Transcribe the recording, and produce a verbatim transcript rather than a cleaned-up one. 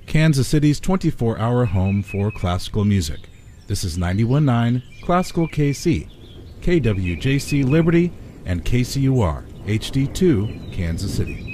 Kansas City's twenty-four hour home for classical music. This is ninety-one point nine Classical K C, K W J C Liberty, and K C U R H D two Kansas City.